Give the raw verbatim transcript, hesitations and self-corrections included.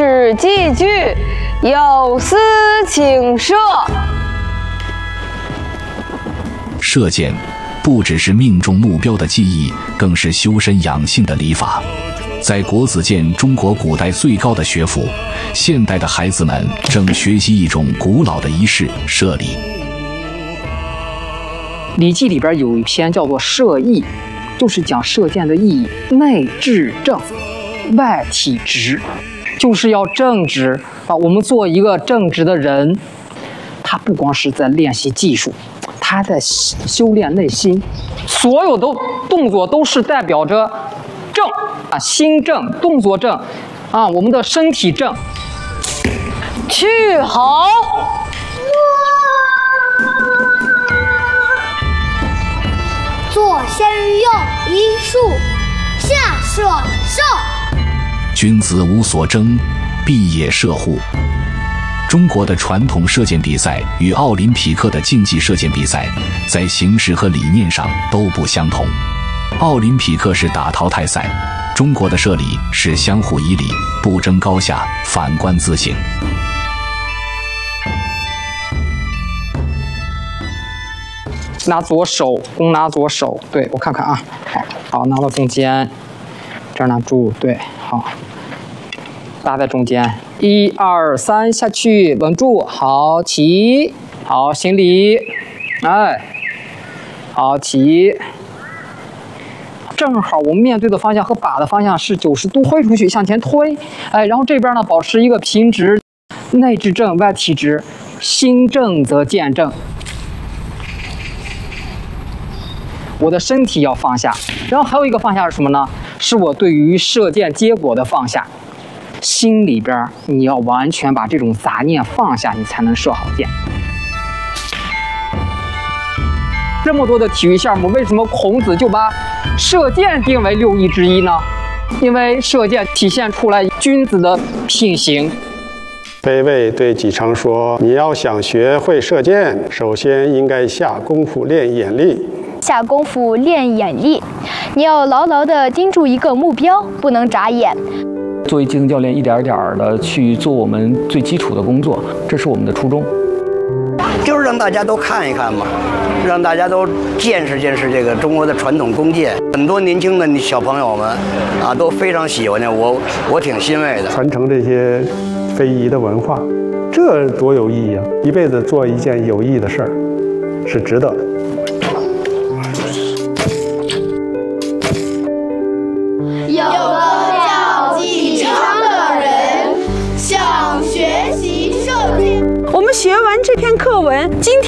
史记句，有司请射。 射箭不只是命中目标的技艺，更是修身养性的礼法。在国子监中国古代最高的学府，现代的孩子们正学习一种古老的仪式——射礼。 《礼记》里边有一篇叫做《射义》，就是讲射箭的意义。内至正，外体直，就是要正直啊！我们做一个正直的人，他不光是在练习技术，他在修炼内心。所有的动作都是代表着正啊，心正，动作正啊，我们的身体正。 去好。 左先于右，一竖，下射射。 君子无所争，必也射乎。中国的传统射箭比赛与奥林匹克的竞技射箭比赛，在形式和理念上都不相同。奥林匹克是打淘汰赛，中国的射礼是相互以礼，不争高下，反观自省。 拿左手，弓拿左手，对，我看看啊，好，好，拿到中间，这儿拿住，对，好，搭在中间，一二三，下去，稳住，好，起，好，行礼，哎，好，起，正好我们面对的方向和靶的方向是九十度挥出去，向前推，哎，然后这边呢保持一个平直，内至正，外体直，心正则箭正。我的身体要放下，然后还有一个放下是什么呢？是我对于射箭结果的放下。心里边你要完全把这种杂念放下，你才能射好箭。这么多的体育项目，为什么孔子就把射箭定为六艺之一呢？因为射箭体现出来君子的品行。 北魏对纪昌说：“你要想学会射箭，首先应该下功夫练眼力。” 下功夫练眼力，你要牢牢地盯住一个目标，不能眨眼。 作为基层教练，一点一点的去做我们最基础的工作，这是我们的初衷。 就是让大家都看一看嘛，让大家都见识见识这个中国的传统弓箭。很多年轻的小朋友们啊，都非常喜欢的，我我挺欣慰的。 传承这些非遗的文化，这多有意义啊！一辈子做一件有意义的事儿，是值得的。 有了叫纪昌的人，想学习射箭。 我们学完这篇课文，今天。